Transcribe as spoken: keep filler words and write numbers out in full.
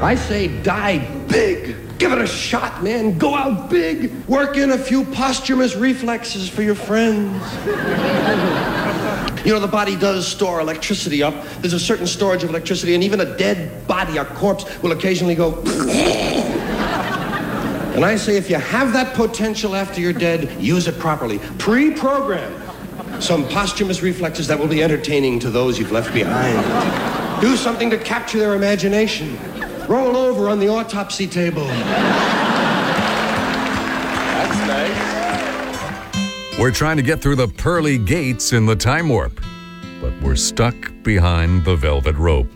I say die big. Give it a shot, man. Go out big. Work in a few posthumous reflexes for your friends. You know, the body does store electricity up. There's a certain storage of electricity, and even a dead body, a corpse, will occasionally go... And I say if you have that potential after you're dead, use it properly. Pre-program some posthumous reflexes that will be entertaining to those you've left behind. Do something to capture their imagination. Roll over on the autopsy table. That's nice. We're trying to get through the pearly gates in the time warp, but we're stuck behind the velvet rope.